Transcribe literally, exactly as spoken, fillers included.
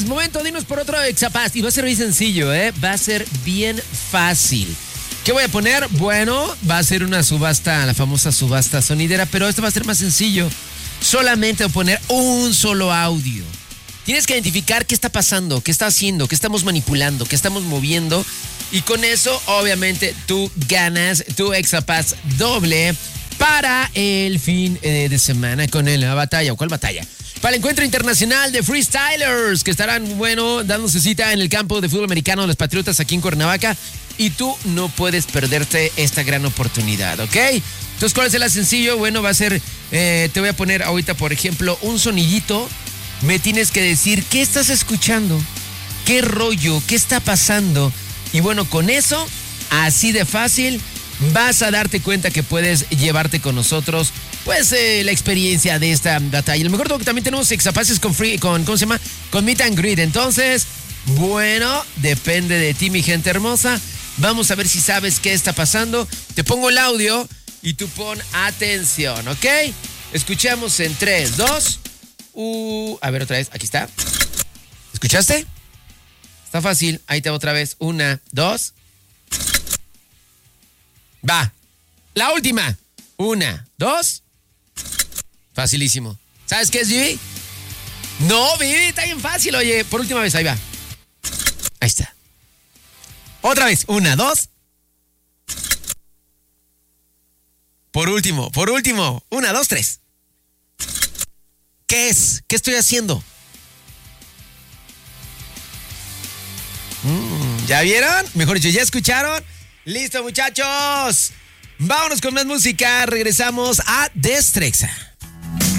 es momento de irnos por otro Exapaz. Y va a ser bien sencillo, ¿eh? Va a ser bien fácil. ¿Qué voy a poner? Bueno, va a ser una subasta, la famosa subasta sonidera, pero esto va a ser más sencillo. Solamente voy a poner un solo audio. Tienes que identificar qué está pasando, qué está haciendo, qué estamos manipulando, qué estamos moviendo. Y con eso, obviamente, tú ganas tu Exapaz doble para el fin eh, de semana con la batalla. ¿O cuál batalla? Para el encuentro internacional de freestylers que estarán, bueno, dándose cita en el campo de fútbol americano de los Patriotas aquí en Cuernavaca. Y tú no puedes perderte esta gran oportunidad, ¿ok? Entonces, ¿cuál es el sencillo? Bueno, va a ser, eh, te voy a poner ahorita, por ejemplo, un sonidito. Me tienes que decir qué estás escuchando, qué rollo, qué está pasando. Y bueno, con eso, así de fácil, vas a darte cuenta que puedes llevarte con nosotros, pues, eh, la experiencia de esta batalla. Lo mejor todo que también tenemos Exapaces con free, con, ¿cómo se llama? Con Meet and Greet. Entonces, bueno, depende de ti, mi gente hermosa. Vamos a ver si sabes qué está pasando. Te pongo el audio y tú pon atención, ¿ok? Escuchamos en tres, dos, uno. A ver, otra vez, aquí está. ¿Escuchaste? Está fácil, ahí te va otra vez. Una, dos. Va. La última. Una, dos. Facilísimo. ¿Sabes qué es, Vivi? No, Vivi, está bien fácil, oye. Por última vez, ahí va. Ahí está. Otra vez. Una, dos. Por último, por último. Una, dos, tres. ¿Qué es? ¿Qué estoy haciendo? Mm, ¿Ya vieron? Mejor dicho, ¿ya escucharon? Listo, muchachos. Vámonos con más música. Regresamos a Destrexa.